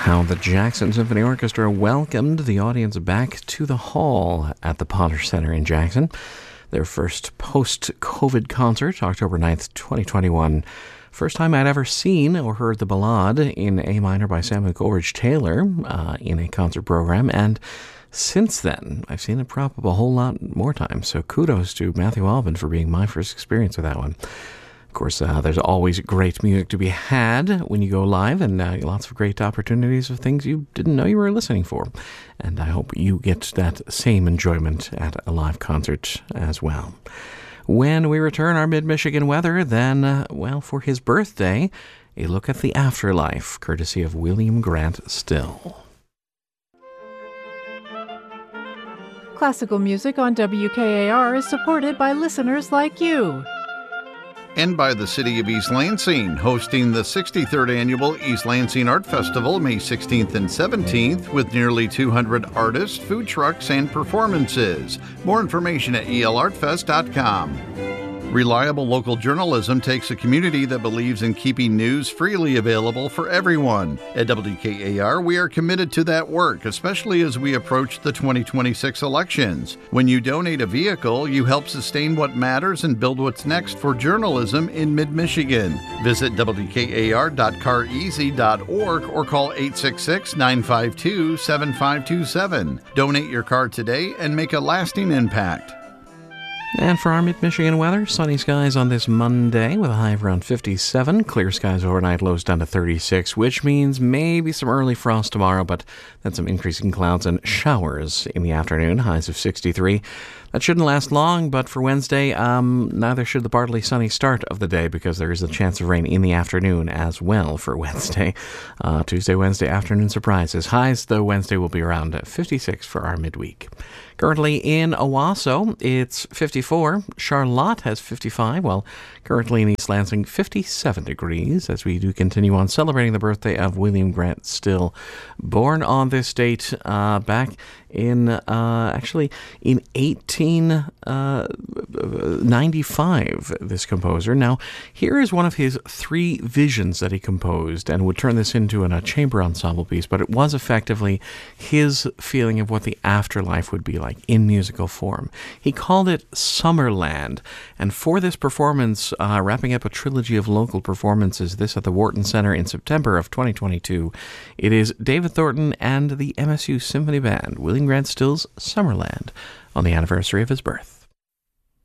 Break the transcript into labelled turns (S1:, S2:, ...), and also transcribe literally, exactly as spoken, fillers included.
S1: How the Jackson Symphony Orchestra welcomed the audience back to the hall at the Potter Center in Jackson. Their first post-COVID concert, October ninth, twenty twenty-one. First time I'd ever seen or heard the Ballade in A minor by Samuel Coleridge Taylor uh, in a concert program, and since then, I've seen it probably a whole lot more times, so kudos to Matthew Alban for being my first experience with that one. Of course, uh, there's always great music to be had when you go live, and uh, lots of great opportunities of things you didn't know you were listening for. And I hope you get that same enjoyment at a live concert as well. When we return our mid-Michigan weather, then, uh, well, for his birthday, a look at the afterlife, courtesy of William Grant Still.
S2: Classical music on W K A R is supported by listeners like you.
S3: And by the City of East Lansing, hosting the sixty-third Annual East Lansing Art Festival, May sixteenth and seventeenth, with nearly two hundred artists, food trucks, and performances. More information at e l art fest dot com. Reliable local journalism takes a community that believes in keeping news freely available for everyone. At W K A R, we are committed to that work, especially as we approach the twenty twenty-six elections. When you donate a vehicle, you help sustain what matters and build what's next for journalism in mid-Michigan. Visit w k a r dot car easy dot org or call eight six six, nine five two, seven five two seven. Donate your car today and make a lasting impact.
S1: And for our mid-Michigan weather, sunny skies on this Monday with a high of around fifty-seven. Clear skies overnight, lows down to thirty-six, which means maybe some early frost tomorrow, but then some increasing clouds and showers in the afternoon, highs of sixty-three. That shouldn't last long, but for Wednesday, um, neither should the partly sunny start of the day, because there is a chance of rain in the afternoon as well for Wednesday. Uh, Tuesday, Wednesday afternoon surprises. Highs, though, Wednesday will be around fifty-six for our midweek. Currently in Owasso, it's fifty-four. Charlotte has fifty-five, while currently in East Lansing, fifty-seven degrees, as we do continue on celebrating the birthday of William Grant Still, born on this date uh, back in, uh, actually, in eighteen ninety-five, this composer. Now, here is one of his three visions that he composed, and would turn this into an, a chamber ensemble piece, but it was effectively his feeling of what the afterlife would be like in musical form. He called it Summerland, and for this performance, uh, wrapping up a trilogy of local performances, this at the Wharton Center in September of twenty twenty-two, it is David Thornton and the M S U Symphony Band, William Grant Still's Summerland, on the anniversary of his birth.